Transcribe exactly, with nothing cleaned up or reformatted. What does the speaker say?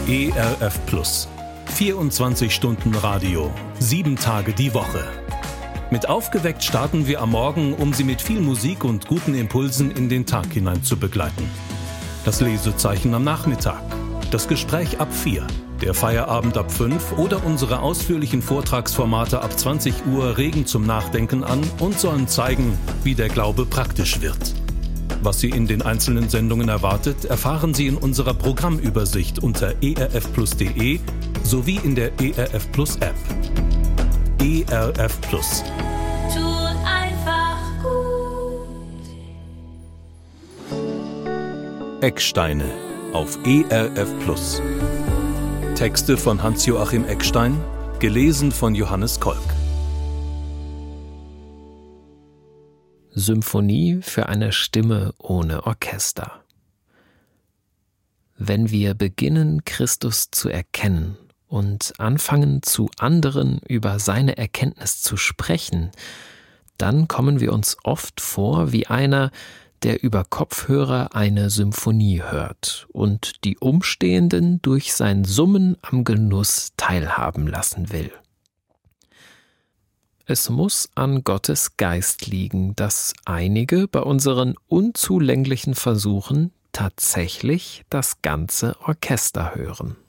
E R F Plus. vierundzwanzig Stunden Radio, sieben Tage die Woche. Mit Aufgeweckt starten wir am Morgen, um Sie mit viel Musik und guten Impulsen in den Tag hinein zu begleiten. Das Lesezeichen am Nachmittag, das Gespräch ab vier, der Feierabend ab fünf oder unsere ausführlichen Vortragsformate ab zwanzig Uhr regen zum Nachdenken an und sollen zeigen, wie der Glaube praktisch wird. Was Sie in den einzelnen Sendungen erwartet, erfahren Sie in unserer Programmübersicht unter e r f plus punkt d e sowie in der E R F Plus App. E R F Plus. Tut einfach gut. Ecksteine auf E R F Plus. Texte von Hans-Joachim Eckstein, gelesen von Johannes Kolk. Symphonie für eine Stimme ohne Orchester. Wenn wir beginnen, Christus zu erkennen und anfangen, zu anderen über seine Erkenntnis zu sprechen, dann kommen wir uns oft vor wie einer, der über Kopfhörer eine Symphonie hört und die Umstehenden durch sein Summen am Genuss teilhaben lassen will. Es muss an Gottes Geist liegen, dass einige bei unseren unzulänglichen Versuchen tatsächlich das ganze Orchester hören.